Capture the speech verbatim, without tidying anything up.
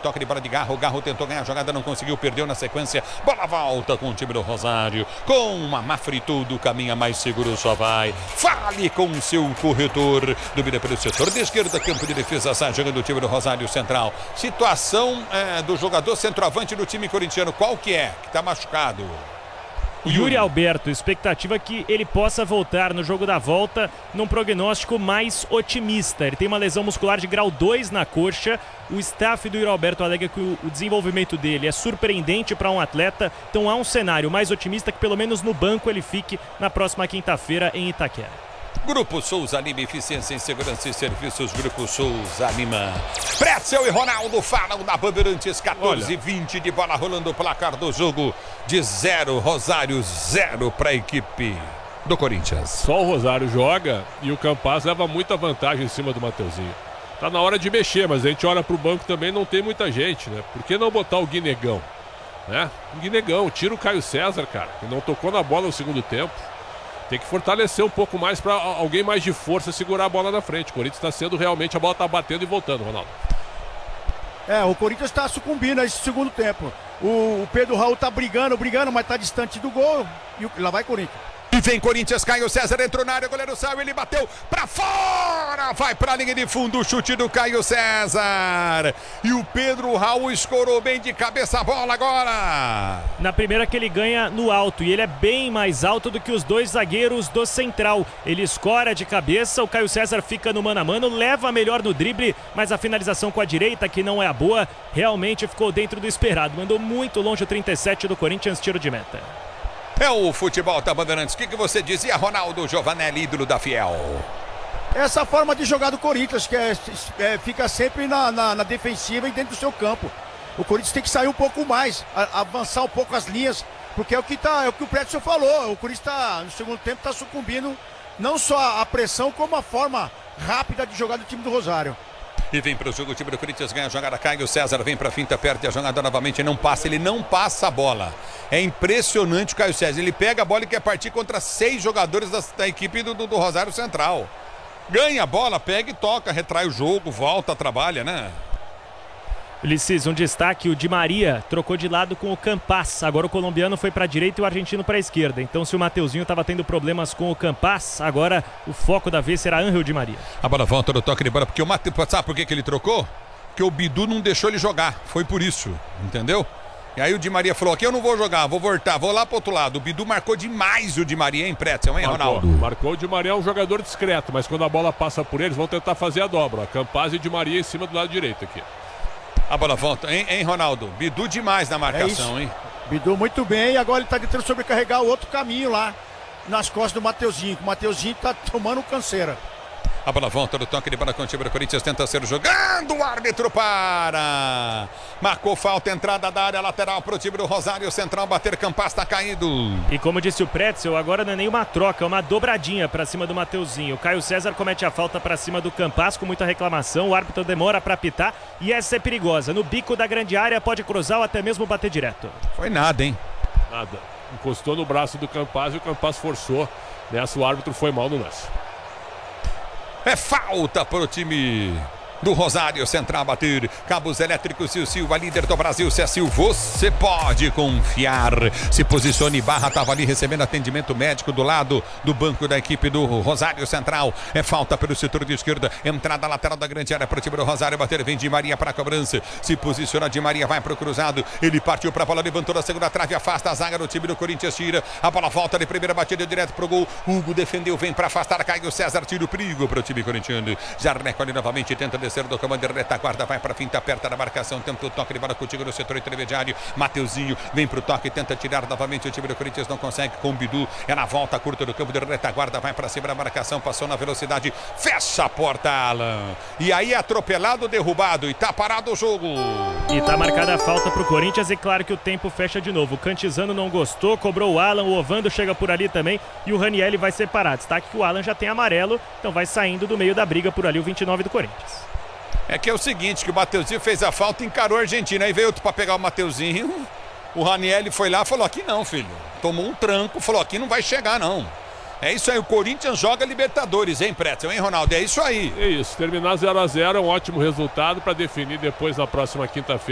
toque de bola de Garro. O Garro tentou ganhar a jogada, não conseguiu, perdeu na sequência. Bola volta com o time do Rosário. Com uma Mafre tudo, caminha mais seguro, só vai. Fale com o seu corretor. Domina pelo setor de esquerda, campo de defesa, sai jogando o time do Rosário Central. Situação é, do jogador centroavante do time corintiano, qual que é? Que tá machucado. O Yuri Alberto, expectativa que ele possa voltar no jogo da volta num prognóstico mais otimista. Ele tem uma lesão muscular de grau dois na coxa. O staff do Yuri Alberto alega que o desenvolvimento dele é surpreendente para um atleta. Então há um cenário mais otimista que pelo menos no banco ele fique na próxima quinta-feira em Itaquera. Grupo Souza Lima, eficiência em segurança e serviços. Grupo Souza Lima. Pretzel e Ronaldo falam da Bandeirantes. quatorze e vinte de bola rolando o placar do jogo. De zero, Rosário zero para a equipe do Corinthians. Só o Rosário joga e o Campaz leva muita vantagem em cima do Mateuzinho. Tá na hora de mexer, mas a gente olha pro banco também, não tem muita gente, né? Por que não botar o Guinegão? Né? O Guinegão, tira o Caio César, cara, que não tocou na bola no segundo tempo. Tem que fortalecer um pouco mais para alguém mais de força segurar a bola na frente. O Corinthians está sendo realmente, a bola está batendo e voltando, Ronaldo. É, o Corinthians está sucumbindo nesse segundo tempo. O, o Pedro Raul está brigando, brigando, mas está distante do gol. E o, lá vai Corinthians. E vem Corinthians, Caio César entrou na área, o goleiro saiu, ele bateu pra fora, vai pra linha de fundo, o chute do Caio César. E o Pedro Raul escorou bem de cabeça a bola agora. Na primeira que ele ganha no alto, e ele é bem mais alto do que os dois zagueiros do Central. Ele escora de cabeça, o Caio César fica no mano a mano, leva melhor no drible, mas a finalização com a direita, que não é a boa, realmente ficou dentro do esperado. Mandou muito longe o trinta e sete do Corinthians, tiro de meta. É o futebol da Bandeirantes. O que, que você dizia, Ronaldo Giovanelli, ídolo da Fiel? Essa forma de jogar do Corinthians, que é, é, fica sempre na, na, na defensiva e dentro do seu campo. O Corinthians tem que sair um pouco mais, a, avançar um pouco as linhas, porque é o que, tá, é o, que o Pretzel falou. O Corinthians tá, no segundo tempo está sucumbindo não só a pressão, como a forma rápida de jogar do time do Rosário. E vem para o jogo, o time do Corinthians ganha a jogada, Caio César vem para a finta, perde a jogada novamente, não passa, ele não passa a bola. É impressionante o Caio César, ele pega a bola e quer partir contra seis jogadores da, da equipe do, do, do Rosário Central. Ganha a bola, pega e toca, retrai o jogo, volta, trabalha, né? Ulisses, um destaque, o Di Maria trocou de lado com o Campaz. Agora o colombiano foi para a direita e o argentino para a esquerda. Então se o Mateuzinho estava tendo problemas com o Campaz, agora o foco da vez será Ángel Di Maria. A bola volta no toque de bola, porque o Mateus, sabe por que, que ele trocou? Porque o Bidu não deixou ele jogar, foi por isso, entendeu? E aí o Di Maria falou, aqui eu não vou jogar, vou voltar, vou lá pro outro lado. O Bidu marcou demais o Di Maria, hein, Pretzel, hein, marcou, Ronaldo? Marcou, o Di Maria é um jogador discreto, mas quando a bola passa por eles, vão tentar fazer a dobra. Campaz e Di Maria em cima do lado direito aqui. A bola volta, hein, hein, Ronaldo? Bidu demais na marcação, é hein? Bidu muito bem, e agora ele tá tentando sobrecarregar o outro caminho lá, nas costas do Mateuzinho. O Mateuzinho tá tomando canseira. A bola volta do toque de bola com o time do Corinthians, tenta ser jogando, o árbitro para. Marcou falta, entrada da área lateral para o time do Rosário Central, bater, Campaz está caído. E como disse o Pretzel, agora não é nem uma troca, é uma dobradinha para cima do Mateuzinho. O Caio César comete a falta para cima do Campaz com muita reclamação, o árbitro demora para apitar e essa é perigosa. No bico da grande área pode cruzar ou até mesmo bater direto. Foi nada, hein? Nada. Encostou no braço do Campaz e o Campaz forçou. Nessa o árbitro foi mal no lance. É falta para o time do Rosário Central bater. Cabos elétricos, e Silva, líder do Brasil. Cecil, você pode confiar. Se posicione, Barra estava ali recebendo atendimento médico do lado do banco da equipe do Rosário Central. É falta pelo setor de esquerda. Entrada lateral da grande área para o time do Rosário bater. Vem Di Maria para a cobrança. Se posiciona, Di Maria vai para o cruzado. Ele partiu para a bola, levantou da segunda trave, afasta a zaga do time do Corinthians, tira. A bola volta de primeira batida direto para o gol. Hugo defendeu, vem para afastar. Caio César, tira o perigo para o time corintiano. Já recolhe novamente, tenta descer do comando de retaguarda, vai para a finta, aperta na marcação, tenta o toque de bola contigo no setor intermediário. Mateuzinho vem para o toque, tenta tirar novamente o time do Corinthians, não consegue com o Bidu. É na volta curta do campo de retaguarda, vai para cima da marcação, passou na velocidade, fecha a porta, Alan. E aí é atropelado, derrubado e tá parado o jogo. E tá marcada a falta pro Corinthians e claro que o tempo fecha de novo. O Cantizano não gostou, cobrou o Alan, o Ovando chega por ali também e o Ranielli vai separar. Destaque que o Alan já tem amarelo, então vai saindo do meio da briga por ali o vinte e nove do Corinthians. É que é o seguinte, que o Mateuzinho fez a falta e encarou a Argentina. Aí veio outro para pegar o Mateuzinho. O Ranielli foi lá e falou, aqui não, filho. Tomou um tranco, falou, aqui não vai chegar, não. É isso aí, o Corinthians joga Libertadores, hein, Pretzel, hein, Ronaldo? É isso aí. É isso, terminar zero a zero é um ótimo resultado para definir depois na próxima quinta-feira.